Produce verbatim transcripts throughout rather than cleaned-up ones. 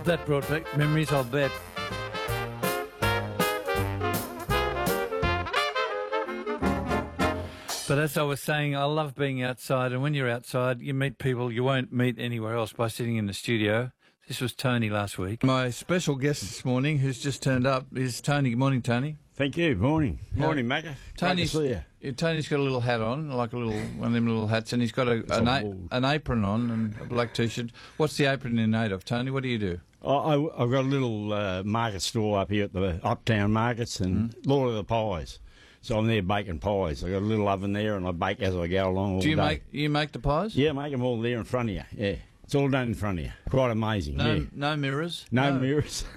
That brought back memories, I'll bet. But as I was saying, I love being outside, and when you're outside, you meet people you won't meet anywhere else by sitting in the studio. This was Tony last week. My special guest this morning, who's just turned up, is Tony. Good morning, Tony. Thank you. Morning. Morning, Macca. Tony's, see you. yeah, Tony's got a little hat on, like a little one of them little hats, and he's got a, an, a, an apron on and a black T-shirt. What's the apron in aid of, Tony? What do you do? I, I, I've got a little uh, market store up here at the Uptown Markets and mm. Lord of the Pies. So I'm there baking pies. I've got a little oven there and I bake as I go along all Do you day. make you make the pies? Yeah, I make them all there in front of you, yeah. It's all done in front of you. Quite amazing, no, yeah. No mirrors? No, no. mirrors.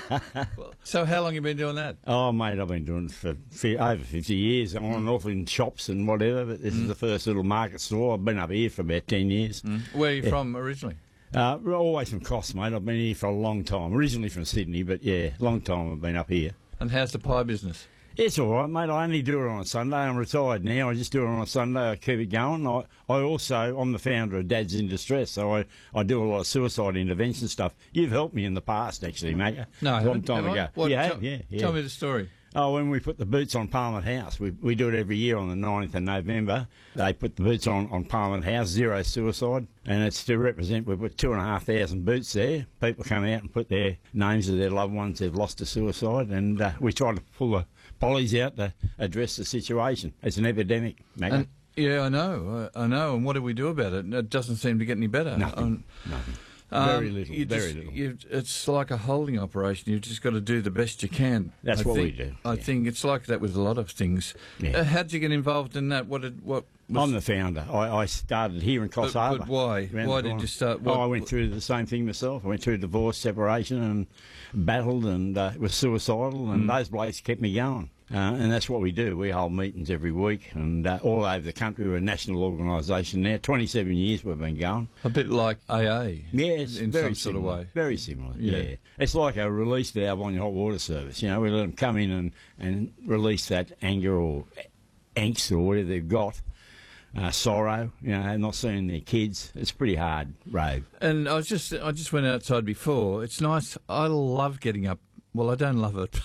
So how long have you been doing that? Oh, mate, I've been doing it for, for over fifty years, on and off in shops and whatever, but this mm. is the first little market store. I've been up here for about ten years. Mm. Where are you yeah. from originally? Uh, always from Coss, mate. I've been here for a long time. Originally from Sydney, but yeah, long time I've been up here. And how's the pie business? It's all right, mate. I only do it on a Sunday. I'm retired now. I just do it on a Sunday. I keep it going. I, I also, I'm the founder of Dads in Distress, so I, I do a lot of suicide intervention stuff. You've helped me in the past, actually, mate. No, I a long time have ago. What, yeah, tell, yeah, yeah. Tell me the story. Oh, when we put the boots on Parliament House, we we do it every year on the ninth of November. They put the boots on, on Parliament House, zero suicide, and it's to represent, we put two and a half thousand boots there. People come out and put their names of their loved ones they've lost to suicide, and uh, we try to pull the pollies out to address the situation. It's an epidemic, Macca. Yeah, I know, I know. And what do we do about it? It doesn't seem to get any better. Nothing, um, nothing. Um, very little, you very just, little. You, it's like a holding operation. You've just got to do the best you can. That's I what think, we do. I yeah. think it's like that with a lot of things. Yeah. Uh, how did you get involved in that? What did what? Was, I'm the founder. I, I started here in Coffs but, Harbour. But why? Why did you start? What, oh, I went through the same thing myself. I went through divorce, separation, and battled, and uh, was suicidal, and mm. those blokes kept me going. Uh, and that's what we do. We hold meetings every week, and uh, all over the country. We're a national organisation now. twenty-seven years we've been going. A bit like A A. Yeah, it's in very some sort similar, of way. Very similar. Yeah. Yeah. It's like a release valve on your hot water service. You know, we let them come in and, and release that anger or angst or whatever they've got. Uh, sorrow, you know, not seeing their kids. It's a pretty hard road. And I was just, I just went outside before. It's nice. I love getting up. Well, I don't love it.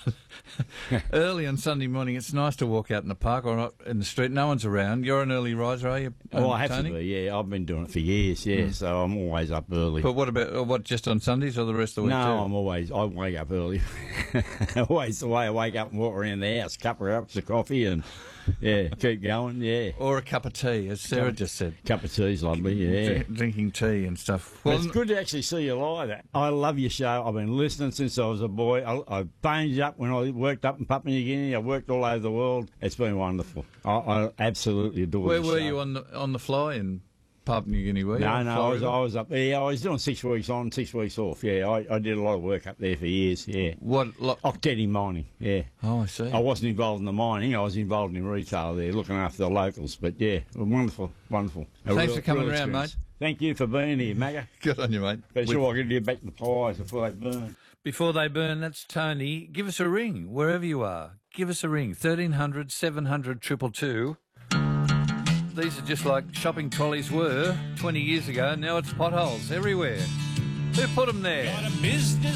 Early on Sunday morning, it's nice to walk out in the park or not in the street. No one's around. You're an early riser, are you? Um, oh, I have Tony? to be. Yeah, I've been doing it for years. Yeah, mm. so I'm always up early. But what about uh, what? Just on Sundays or the rest of the week? No, too? I'm always. I wake up early. Always the way I wake up and walk around the house, cup of cups of coffee, and yeah, keep going. Yeah, or a cup of tea, as Sarah cup, just said. Cup of tea's lovely. Yeah, Drink, drinking tea and stuff. Well, it's good to actually see you live. I love your show. I've been listening since I was a boy. I, I phoned you up when I worked up in Papua New Guinea. I worked all over the world. It's been wonderful. I, I absolutely adore. Where the were show. you on the on the fly in Papua New Guinea? Were you? No, no, I was, I was up. Yeah, I was doing six weeks on, six weeks off. Yeah, I, I did a lot of work up there for years. Yeah. What? Lo- Octetti mining. Yeah. Oh, I see. I wasn't involved in the mining. I was involved in retail there, looking after the locals. But yeah, wonderful, wonderful. A Thanks real, for coming real around, experience. mate. Thank you for being here, Macca. Good on you, mate. But sure, I'll get you back to the pies before they burn. Before they burn, that's Tony. Give us a ring, wherever you are. Give us a ring, thirteen hundred, seven hundred, two two two. These are just like shopping trolleys were twenty years ago. Now it's potholes everywhere. Who put them there?